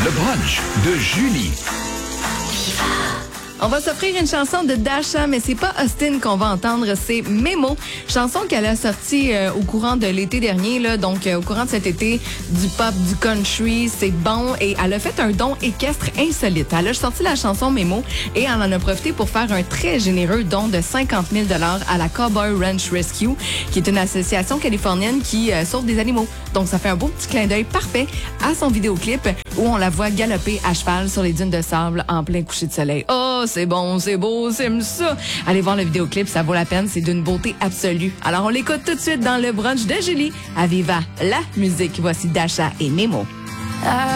Le brunch de Julie. On va s'offrir une chanson de Dasha, mais c'est pas Austin qu'on va entendre, c'est Memo. Chanson qu'elle a sortie au courant de l'été dernier, là, donc au courant de cet été, du pop, du country, c'est bon. Et elle a fait un don équestre insolite. Elle a sorti la chanson Memo et elle en a profité pour faire un très généreux don de 50 000 $ à la Cowboy Ranch Rescue, qui est une association californienne qui sauve des animaux. Donc ça fait un beau petit clin d'œil parfait à son vidéoclip où on la voit galoper à cheval sur les dunes de sable en plein coucher de soleil. Oh, c'est bon, c'est beau, c'est ça. Allez voir le vidéoclip, ça vaut la peine, c'est d'une beauté absolue. Alors on l'écoute tout de suite dans le brunch de Julie. À Viva la musique. Voici Dasha et Memo.